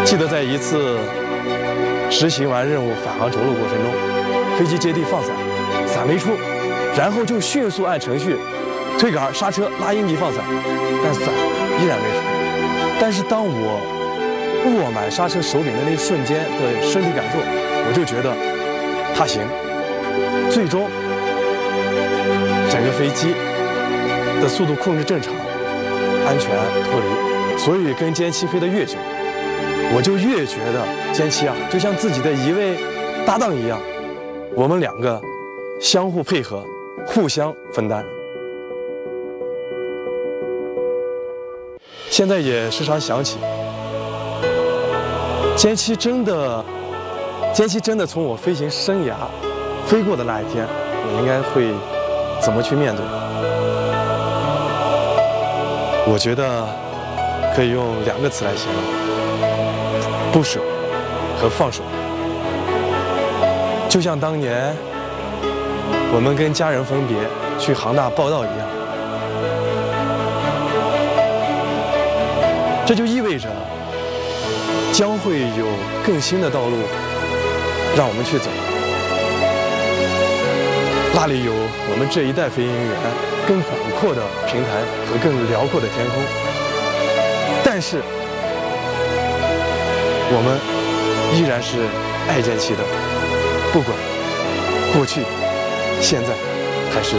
记得在一次执行完任务返航着陆过程中，飞机接地放伞，伞没出，然后就迅速按程序推杆、刹车、拉阴极放伞，但伞依然没出。但是当我握满刹车手柄的那一瞬间的身体感受，我就觉得它行。最终，整个飞机的速度控制正常，安全脱离。所以跟歼七飞得越久，我就越觉得歼七啊，就像自己的一位搭档一样，我们两个相互配合，互相分担。现在也时常想起，歼七真的从我飞行生涯飞过的那一天，我应该会怎么去面对？我觉得可以用2个词来形容：不舍和放手。就像当年我们跟家人分别去杭大报道一样，这就意味着将会有更新的道路让我们去走，那里有我们这一代飞行员更广阔的平台和更辽阔的天空。但是我们依然是爱歼七的，不管过去、现在还是